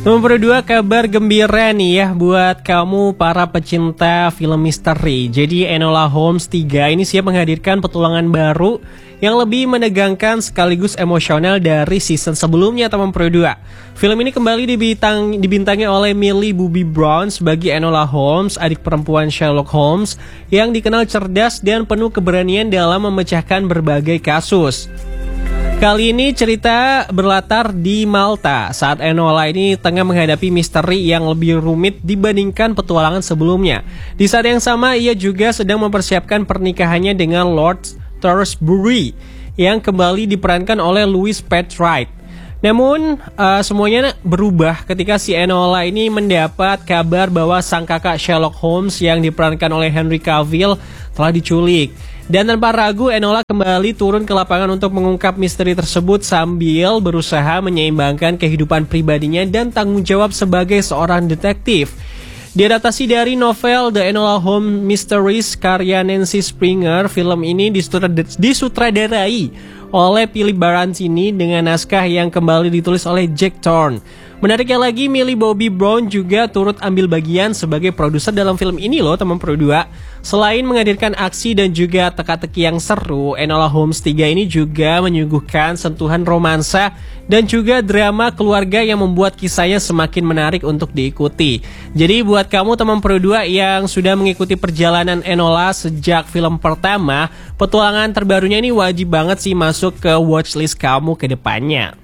Nomor 2, kabar gembira nih ya buat kamu para pecinta film misteri. Jadi Enola Holmes 3 ini siap menghadirkan petualangan baru yang lebih menegangkan sekaligus emosional dari season sebelumnya, teman Pro 2. Film ini kembali dibintangi oleh Millie Bobby Brown sebagai Enola Holmes, adik perempuan Sherlock Holmes yang dikenal cerdas dan penuh keberanian dalam memecahkan berbagai kasus. Kali ini cerita berlatar di Malta saat Enola ini tengah menghadapi misteri yang lebih rumit dibandingkan petualangan sebelumnya. Di saat yang sama ia juga sedang mempersiapkan pernikahannya dengan Lord Thursbury yang kembali diperankan oleh Louis Patrick. Namun semuanya berubah ketika si Enola ini mendapat kabar bahwa sang kakak Sherlock Holmes yang diperankan oleh Henry Cavill telah diculik. Dan tanpa ragu Enola kembali turun ke lapangan untuk mengungkap misteri tersebut sambil berusaha menyeimbangkan kehidupan pribadinya dan tanggung jawab sebagai seorang detektif. Diadaptasi dari novel The Enola Holmes Mysteries karya Nancy Springer, film ini disutradarai oleh Philip Baranzini dengan naskah yang kembali ditulis oleh Jack Thorne. Menariknya lagi, Millie Bobby Brown juga turut ambil bagian sebagai produser dalam film ini loh, teman Pro 2. Selain menghadirkan aksi dan juga teka-teki yang seru, Enola Holmes 3 ini juga menyuguhkan sentuhan romansa dan juga drama keluarga yang membuat kisahnya semakin menarik untuk diikuti. Jadi buat kamu teman Pro 2 yang sudah mengikuti perjalanan Enola sejak film pertama, petualangan terbarunya ini wajib banget sih masuk ke watchlist kamu ke depannya.